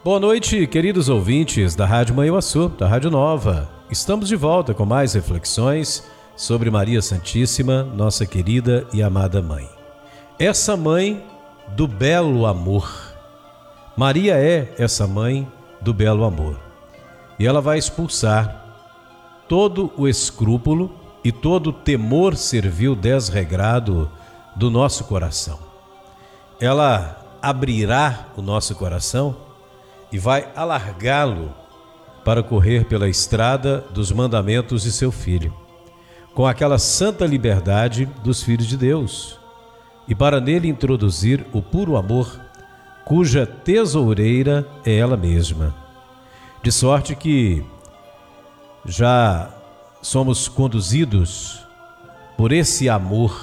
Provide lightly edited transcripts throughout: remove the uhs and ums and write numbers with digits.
Boa noite, queridos ouvintes da Rádio Manhuaçu, da Rádio Nova. Estamos de volta com mais reflexões sobre Maria Santíssima, nossa querida e amada Mãe. Essa Mãe do belo amor. Maria é essa Mãe do belo amor. E ela vai expulsar todo o escrúpulo e todo o temor servil desregrado do nosso coração. Ela abrirá o nosso coração e vai alargá-lo para correr pela estrada dos mandamentos de seu Filho, com aquela santa liberdade dos filhos de Deus, e para nele introduzir o puro amor, cuja tesoureira é ela mesma. De sorte que já somos conduzidos por esse amor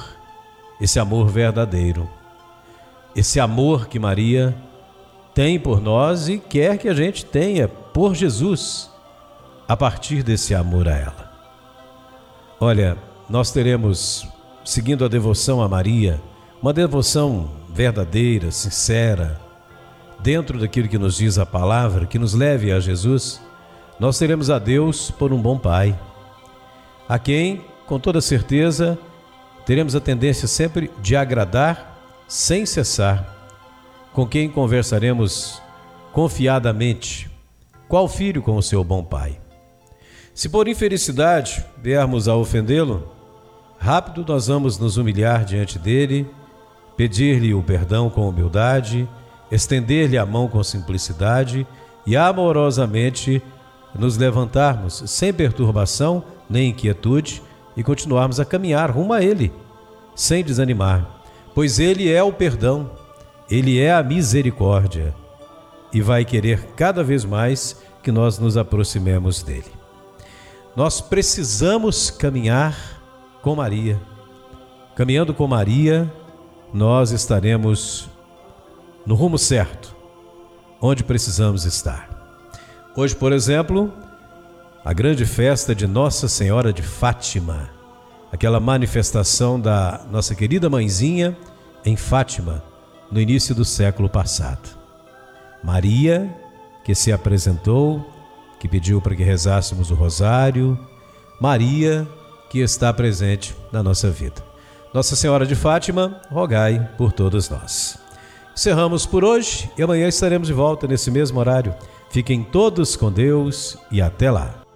verdadeiro, esse amor que Maria tem por nós e quer que a gente tenha por Jesus, a partir desse amor a ela. Olha, nós teremos, seguindo a devoção a Maria, uma devoção verdadeira, sincera, dentro daquilo que nos diz a palavra, que nos leve a Jesus. Nós teremos a Deus por um bom Pai, a quem, com toda certeza, teremos a tendência sempre de agradar sem cessar, com quem conversaremos confiadamente, qual filho com o seu bom pai. Se por infelicidade viermos a ofendê-lo, rápido nós vamos nos humilhar diante dele, pedir-lhe o perdão com humildade, estender-lhe a mão com simplicidade e amorosamente nos levantarmos sem perturbação nem inquietude e continuarmos a caminhar rumo a ele, sem desanimar, pois ele é o perdão, ele é a misericórdia e vai querer cada vez mais que nós nos aproximemos dele. Nós precisamos caminhar com Maria. Caminhando com Maria, nós estaremos no rumo certo, onde precisamos estar. Hoje, por exemplo, a grande festa de Nossa Senhora de Fátima, aquela manifestação da nossa querida mãezinha em Fátima, no início do século passado. Maria, que se apresentou, que pediu para que rezássemos o rosário, Maria, que está presente na nossa vida. Nossa Senhora de Fátima, rogai por todos nós. Encerramos por hoje e amanhã estaremos de volta nesse mesmo horário. Fiquem todos com Deus e até lá.